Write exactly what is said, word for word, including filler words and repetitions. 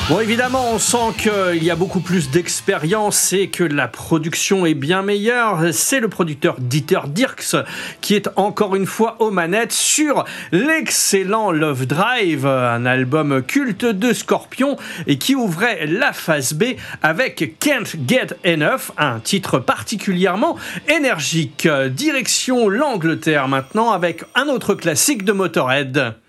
Bon, évidemment, on sent qu'il y a beaucoup plus d'expérience et que la production est bien meilleure. C'est le producteur Dieter Dierks qui est encore une fois aux manettes sur l'excellent Love Drive, un album culte de Scorpions et qui ouvrait la phase B avec Can't Get Enough, un titre particulièrement énergique. Direction l'Angleterre maintenant avec un autre classique de Motorhead.